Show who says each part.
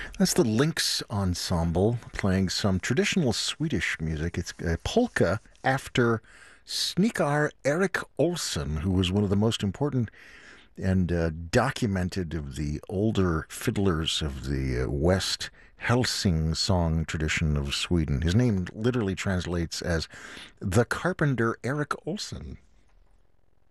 Speaker 1: That's the Lynx Ensemble playing some traditional Swedish music. It's a polka after Snikar Erik Olsson, who was one of the most important and documented of the older fiddlers of the West Helsing song tradition of Sweden. His name literally translates as the carpenter Erik Olsson.